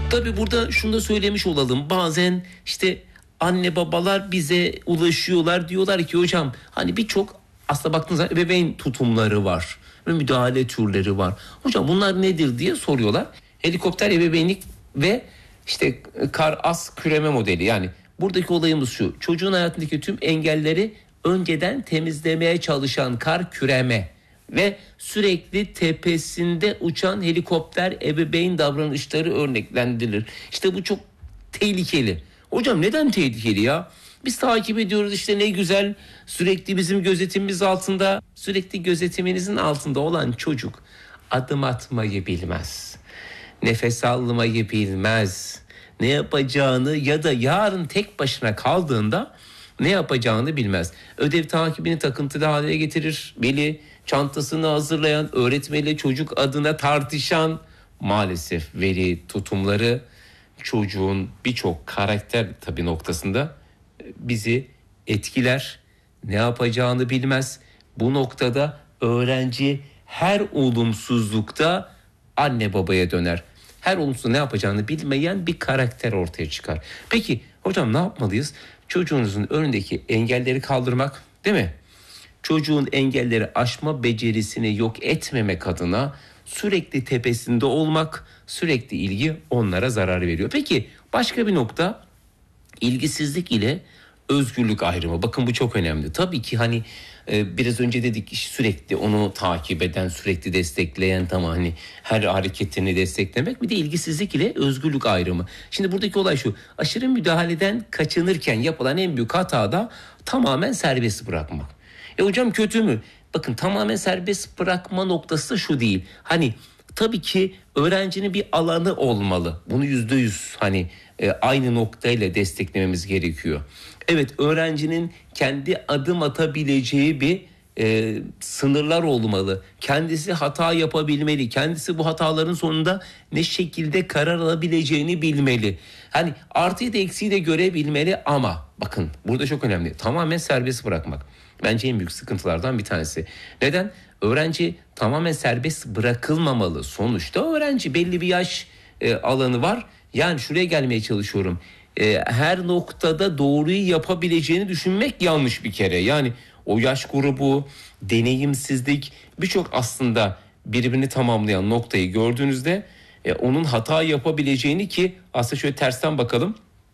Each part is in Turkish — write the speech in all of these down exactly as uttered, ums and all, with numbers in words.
Tabii burada şunu da söylemiş olalım. Bazen işte anne babalar bize ulaşıyorlar, diyorlar ki hocam hani birçok aslında baktığınızda ebeveyn tutumları var ve müdahale türleri var. Hocam bunlar nedir diye soruyorlar. Helikopter ebeveynlik ve işte kar as küreme modeli. Yani buradaki olayımız şu: çocuğun hayatındaki tüm engelleri önceden temizlemeye çalışan kar küreme ve sürekli tepesinde uçan helikopter ebeveyn davranışları örneklendirilir. İşte bu çok tehlikeli. Hocam neden tehlikeli ya? Biz takip ediyoruz işte, ne güzel, sürekli bizim gözetimimiz altında. Sürekli gözetiminizin altında olan çocuk adım atmayı bilmez. Nefes almayı bilmez. Ne yapacağını ya da yarın tek başına kaldığında ne yapacağını bilmez. Ödev takibini takıntılı hale getirir. Veli çantasını hazırlayan, öğretmeniyle çocuk adına tartışan, maalesef veli tutumları çocuğun birçok karakter tabii noktasında bizi etkiler. Ne yapacağını bilmez. Bu noktada öğrenci her olumsuzlukta anne babaya döner. Her olumsuzlukta ne yapacağını bilmeyen bir karakter ortaya çıkar. Peki hocam ne yapmalıyız? Çocuğunuzun önündeki engelleri kaldırmak, değil mi? Çocuğun engelleri aşma becerisini yok etmemek adına sürekli tepesinde olmak, sürekli ilgi onlara zarar veriyor. Peki başka bir nokta, ilgisizlik ile özgürlük ayrımı. Bakın bu çok önemli. Tabii ki hani e, biraz önce dedik, sürekli onu takip eden, sürekli destekleyen, tamam, hani her hareketini desteklemek. Bir de ilgisizlik ile özgürlük ayrımı. Şimdi buradaki olay şu: aşırı müdahaleden kaçınırken yapılan en büyük hata da tamamen serbest bırakmak. E hocam kötü mü? Bakın, tamamen serbest bırakma noktası da şu değil. Hani tabii ki öğrencinin bir alanı olmalı. Bunu yüzde yüz hani e, aynı noktayla desteklememiz gerekiyor. Evet, öğrencinin kendi adım atabileceği bir e, sınırlar olmalı. Kendisi hata yapabilmeli. Kendisi bu hataların sonunda ne şekilde karar alabileceğini bilmeli. Hani artıyı da eksiği de görebilmeli, ama bakın burada çok önemli: tamamen serbest bırakmak bence en büyük sıkıntılardan bir tanesi. Neden? Öğrenci tamamen serbest bırakılmamalı. Sonuçta öğrenci belli bir yaş e, alanı var. Yani şuraya gelmeye çalışıyorum. E, her noktada doğruyu yapabileceğini düşünmek yanlış bir kere. Yani o yaş grubu, deneyimsizlik, birçok aslında birbirini tamamlayan noktayı gördüğünüzde e, onun hata yapabileceğini, ki aslında şöyle tersten bakalım,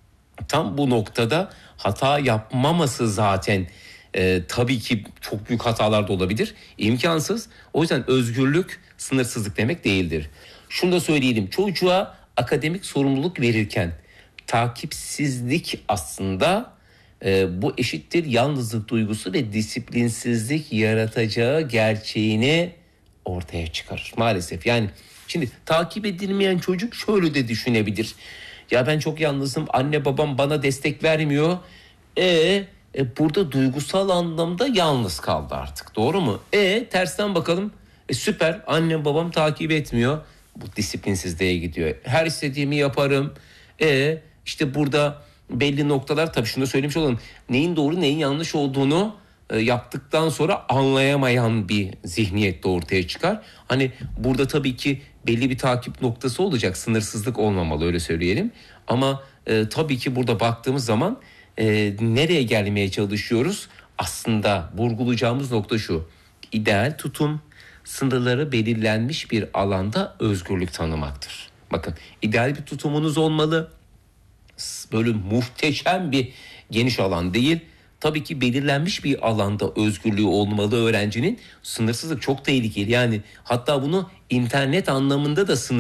tam bu noktada hata yapmaması zaten Ee, tabii ki çok büyük hatalar da olabilir. İmkansız. O yüzden özgürlük sınırsızlık demek değildir. Şunu da söyleyelim: çocuğa akademik sorumluluk verirken takipsizlik aslında e, bu eşittir yalnızlık duygusu ve disiplinsizlik yaratacağı gerçeğini ortaya çıkarır maalesef. Yani şimdi takip edilmeyen çocuk şöyle de düşünebilir: ya ben çok yalnızım, anne babam bana destek vermiyor. E E burada duygusal anlamda yalnız kaldı artık, doğru mu? E tersten bakalım, e, süper, annem babam takip etmiyor, bu disiplinsizliğe gidiyor. Her istediğimi yaparım. E işte burada belli noktalar, tabii şunu da söylemiş olalım: neyin doğru neyin yanlış olduğunu e, yaptıktan sonra anlayamayan bir zihniyet de ortaya çıkar. Hani burada tabii ki belli bir takip noktası olacak, sınırsızlık olmamalı, öyle söyleyelim. Ama e, tabii ki burada baktığımız zaman Ee, nereye gelmeye çalışıyoruz? Aslında vurgulayacağımız nokta şu: ideal tutum, sınırları belirlenmiş bir alanda özgürlük tanımaktır. Bakın, ideal bir tutumunuz olmalı. Böyle muhteşem bir geniş alan değil. Tabii ki belirlenmiş bir alanda özgürlüğü olmalı öğrencinin. Sınırsızlık çok tehlikeli. Yani hatta bunu internet anlamında da sınır